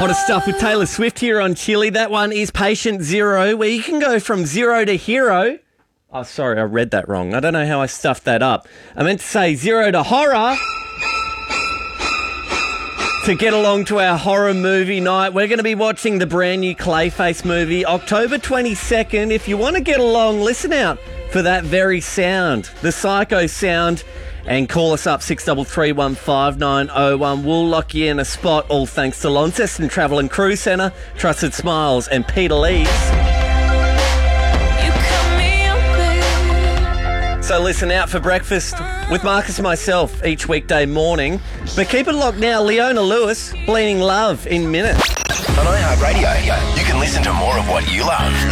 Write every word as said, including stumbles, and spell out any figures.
Hottest stuff with Taylor Swift here on Chili. That one is Patient Zero, where you can go from zero to hero. Oh, sorry, I read that wrong. I don't know how I stuffed that up. I meant to say zero to horror. To get along to our horror movie night, we're going to be watching the brand new Clayface movie, October twenty-second. If you want to get along, listen out for that very sound, the Psycho sound, and call us up six three three, one five nine oh one. We'll lock you in a spot, all thanks to Launceston Travel and Cruise Centre, Trusted Smiles, and Peter Lees. So listen out for breakfast with Marcus and myself each weekday morning. But keep it locked now. Leona Lewis, Bleeding Love in minutes. On iHeartRadio, you can listen to more of what you love